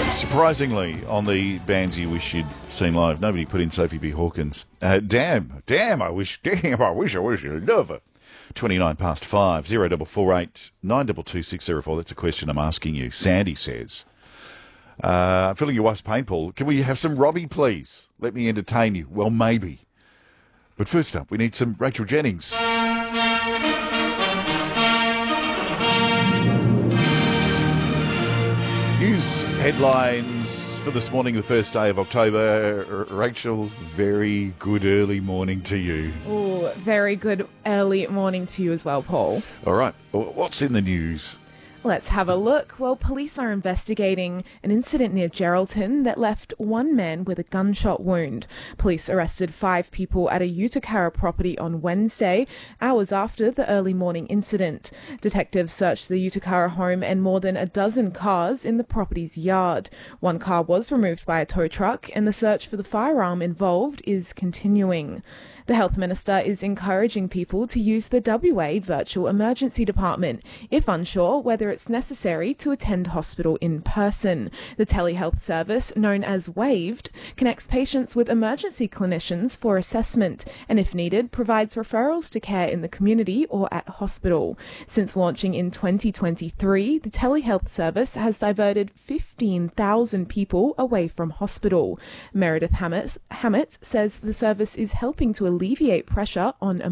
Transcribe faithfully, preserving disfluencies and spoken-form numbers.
Surprisingly, on the bands you wish you'd seen live, nobody put in Sophie B. Hawkins. Uh, damn, damn, I wish, damn, I wish, I wish you'd love her. twenty-nine past five, zero double four eight, nine double two six zero four. That's a question I'm asking you. Sandy says, uh, I'm feeling your wife's pain, Paul. Can we have some Robbie, please? Let me entertain you. Well, maybe. But first up, we need some Rachel Jennings. News headlines for this morning, the first day of October. R- Rachel, very good early morning to you. Oh, very good early morning to you as well, Paul. All right, what's in the news? Let's have a look. Well, police are investigating an incident near Geraldton that left one man with a gunshot wound. Police arrested five people at a Utakara property on Wednesday, hours after the early morning incident. Detectives searched the Utakara home and more than a dozen cars in the property's yard. One car was removed by a tow truck, and the search for the firearm involved is continuing. The Health Minister is encouraging people to use the W A Virtual Emergency Department if unsure whether it's necessary to attend hospital in person. The telehealth service, known as Waved, connects patients with emergency clinicians for assessment and, if needed, provides referrals to care in the community or at hospital. Since launching in twenty twenty-three, the telehealth service has diverted fifteen thousand people away from hospital. Meredith Hammett, Hammett says the service is helping to alleviate pressure on